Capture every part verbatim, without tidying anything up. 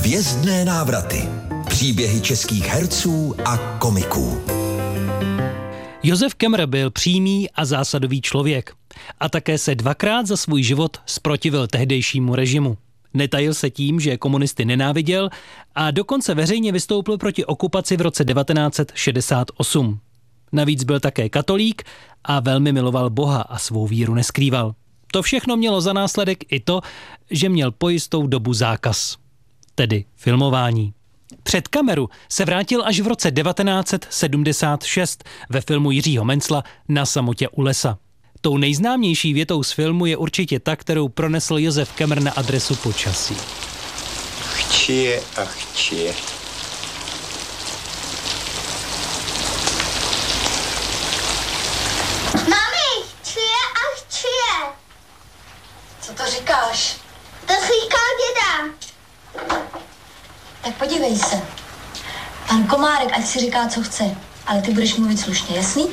Hvězdné návraty. Příběhy českých herců a komiků. Josef Kemr byl přímý a zásadový člověk. A také se dvakrát za svůj život zprotivil tehdejšímu režimu. Netajil se tím, že komunisty nenáviděl a dokonce veřejně vystoupil proti okupaci v roce devatenáct set šedesát osm. Navíc byl také katolík a velmi miloval Boha a svou víru neskrýval. To všechno mělo za následek i to, že měl po jistou dobu zákaz. Tedy filmování. Před kameru se vrátil až v roce devatenáct set sedmdesát šest ve filmu Jiřího Mencla Na samotě u lesa. Tou nejznámější větou z filmu je určitě ta, kterou pronesl Josef Kemr na adresu počasí. Chčije a chčije. Mami, chčije a chčije. Co to říkáš? To říká děda. Tak podívej se. Pan Komárek ať si říká, co chce, ale ty budeš mluvit slušně, jasný?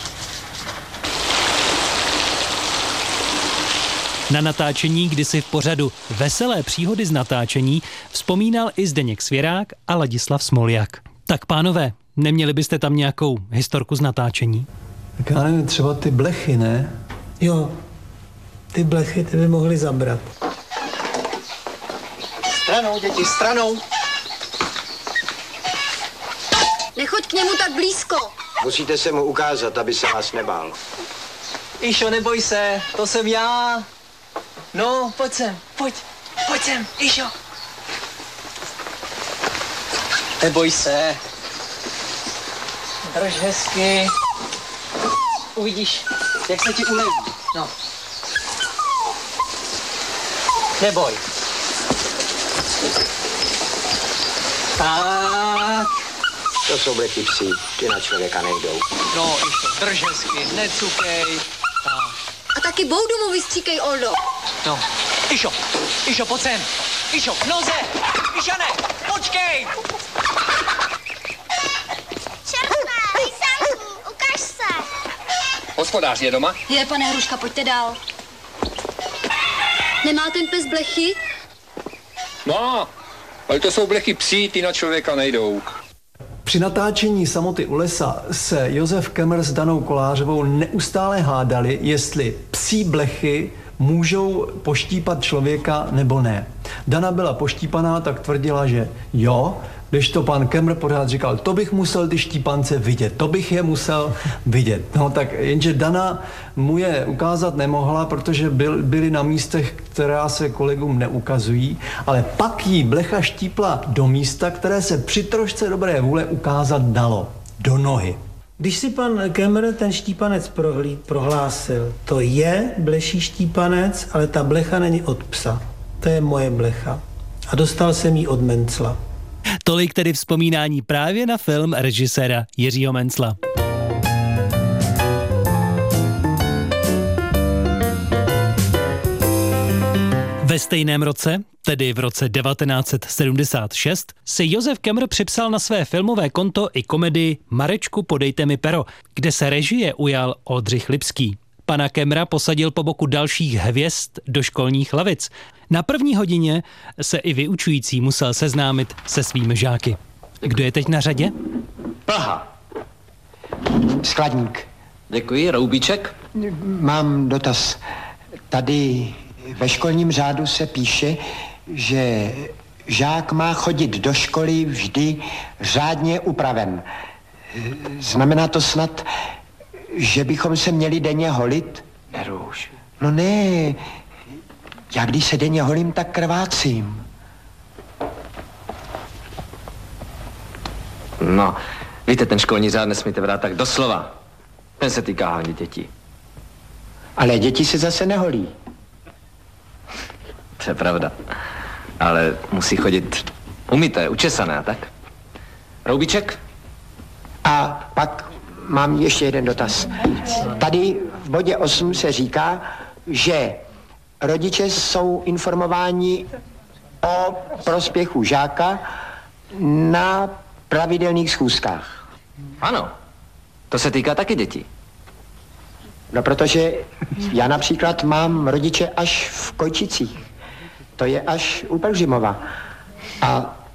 Na natáčení kdysi v pořadu Veselé příhody z natáčení vzpomínal i Zdeněk Svěrák a Ladislav Smoljak. Tak pánové, neměli byste tam nějakou historku z natáčení? Tak já nevím, třeba ty blechy, ne? Jo, ty blechy ty by mohly zabrat. Stranou, děti, stranou. Nechoď k němu tak blízko. Musíte se mu ukázat, aby se vás nebál. Išo, neboj se, to jsem já. No, pojď sem, pojď, pojď sem, Išo. Neboj se. Drž hezky. Uvidíš, jak se ti uleví. No. Neboj. Tak. To jsou blechy psí, ty na člověka nejdou. No, Išo, drž hezky, necukej. Tak. A taky boudu mu vystříkej, Oldo. No, Išo, Išo, pojď sem. Išo, k noze. Išane, počkej. Červené, Lysanku, ukaž se. Hospodář je doma? Je, pane Hruška, pojďte dál. Nemá ten pes blechy? No, ale to jsou blechy psí, ty na člověka nejdou. Při natáčení Samoty u lesa se Josef Kemr s Danou Kolářovou neustále hádali, jestli psí blechy můžou poštípat člověka nebo ne. Dana byla poštípaná, tak tvrdila, že jo, když to pan Kemr pořád říkal, to bych musel ty štípance vidět, to bych je musel vidět. No tak jenže Dana mu je ukázat nemohla, protože byl, byli na místech, která se kolegům neukazují, ale pak jí blecha štípla do místa, které se při trošce dobré vůle ukázat dalo. Do nohy. Když si pan Kemr ten štípanec prohlí, prohlásil, to je bleší štípanec, ale ta blecha není od psa. To je moje blecha. A dostal jsem ji od Mencla. Tolik tedy vzpomínání právě na film režiséra Jiřího Mencla. Ve stejném roce, tedy v roce devatenáct set sedmdesát šest, si Josef Kemr připsal na své filmové konto i komedii Marečku, podejte mi pero, kde se režie ujal Oldřich Lipský. Pana Kemra posadil po boku dalších hvězd do školních lavic. Na první hodině se i vyučující musel seznámit se svými žáky. Kdo je teď na řadě? Plaha. Skladník. Děkuji, Roubíček. Mám dotaz. Tady ve školním řádu se píše, že žák má chodit do školy vždy řádně upraven. Znamená to snad, že bychom se měli denně holit? Neruš. No ne, já když se denně holím, tak krvácím. No, víte, ten školní řád nesmíte vrát tak doslova. Ten se týká hlavně dětí. Ale děti se zase neholí. To je pravda. Ale musí chodit umyté, učesané a tak. Roubíček? A pak mám ještě jeden dotaz. Tady v bodě osm se říká, že rodiče jsou informováni o prospěchu žáka na pravidelných schůzkách. Ano, to se týká taky dětí. No protože já například mám rodiče až v Kojčicích. To je až u Pelhřimova. A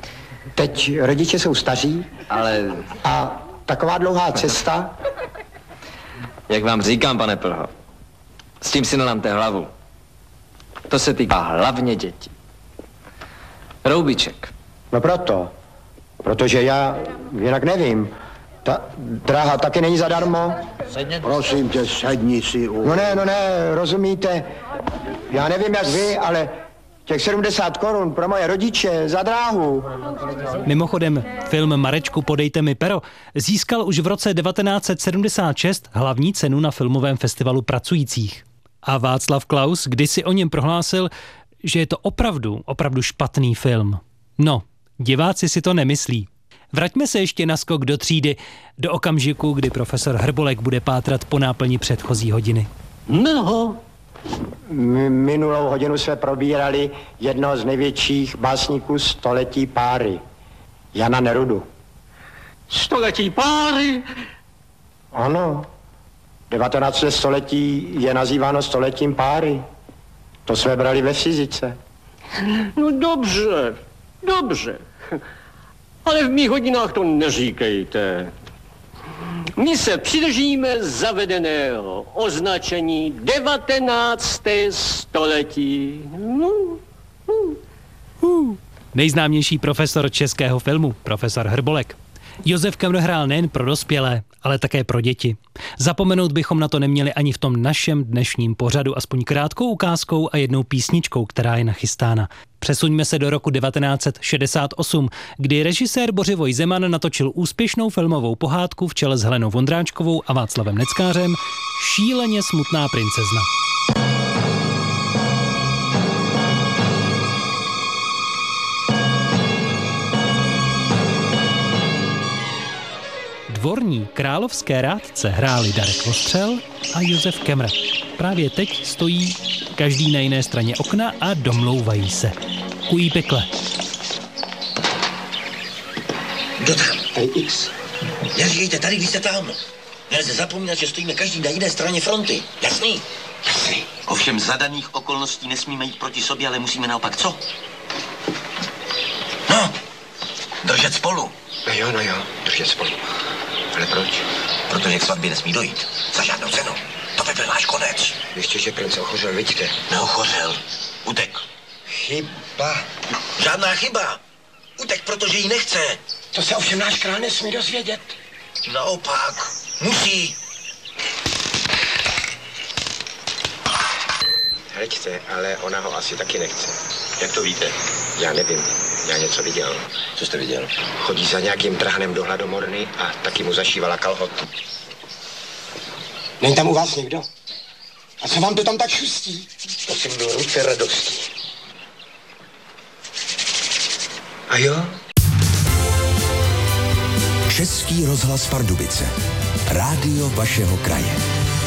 teď rodiče jsou staří. Ale... A taková dlouhá cesta. Jak vám říkám, pane Plho, s tím si nelamte hlavu. To se týká hlavně dětí. Roubiček. No proto. Protože já jinak nevím. Ta dráha taky není zadarmo. Prosím tě, sedni si u... No ne, no ne, rozumíte. Já nevím jak vy, ale těch sedmdesát korun pro moje rodiče za dráhu. Mimochodem, film Marečku, podejte mi pero získal už v roce devatenáct set sedmdesát šest hlavní cenu na filmovém festivalu pracujících. A Václav Klaus kdysi o něm prohlásil, že je to opravdu, opravdu špatný film. No, diváci si to nemyslí. Vraťme se ještě na skok do třídy, do okamžiku, kdy profesor Hrbolek bude pátrat po náplni předchozí hodiny. No. M- minulou hodinu jsme probírali jednoho z největších básníků století páry. Jana Nerudu. Století páry? Ano. devatenácté století je nazýváno stoletím páry. To jsme brali ve fyzice. No dobře, dobře. Ale v mých hodinách to neříkejte. My se přidržíme zavedeného označení devatenácté století. No, no. Uh. Nejznámější profesor českého filmu, profesor Hrbolek. Josef Kemr hrál nejen pro dospělé, ale také pro děti. Zapomenout bychom na to neměli ani v tom našem dnešním pořadu, aspoň krátkou ukázkou a jednou písničkou, která je nachystána. Přesuňme se do roku devatenáct set šedesát osm, kdy režisér Bořivoj Zeman natočil úspěšnou filmovou pohádku v čele s Helenou Vondráčkovou a Václavem Neckářem Šíleně smutná princezna. Dvorní královské rádce hráli Darek Vostřel a Josef Kemr. Právě teď stojí každý na jiné straně okna a domlouvají se. Kují pekle. Kdo tam? Tady X. Neříkejte tady, když jste tam. Nelze zapomínat, že stojíme každý na jiné straně fronty. Jasný? Jasný. Ovšem za daných okolností nesmíme jít proti sobě, ale musíme naopak co? No, držet spolu. No jo, no jo, držet spolu. Ale proč? Protože k svatbě nesmí dojít. Za žádnou cenu. To by byl náš konec. Ještě, že princ ochořel, vidíte? Neochořel. Utek. Chyba. Žádná chyba. Utek, protože jí nechce. To se ovšem náš král nesmí dozvědět. Naopak. Musí. Hleďte, ale ona ho asi taky nechce. Jak to víte? Já nevím. Já něco viděl. Co jste viděl? Chodí za nějakým trhanem do hladomorny a taky mu zašívala kalhotu. Není tam u vás někdo? A co vám to tam tak šustí? To si byl ruce radostí. A jo? Český rozhlas Pardubice. Rádio vašeho kraje.